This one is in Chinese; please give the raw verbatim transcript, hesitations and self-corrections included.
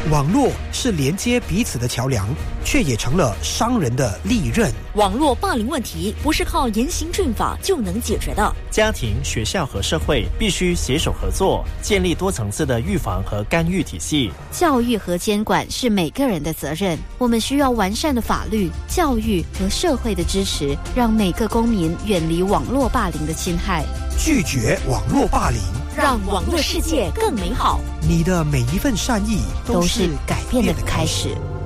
网络是连接彼此的桥梁，却也成了商人的利刃。 网络霸凌问题不是靠严刑峻法就能解决的， 家庭、学校和社会必须携手合作，建立多层次的预防和干预体系。 教育和监管是每个人的责任，我们需要完善的法律、教育和社会的支持，让每个公民远离网络霸凌的侵害， 拒绝网络霸凌， 让网络世界更美好。 你的每一份善意都是改变的开始。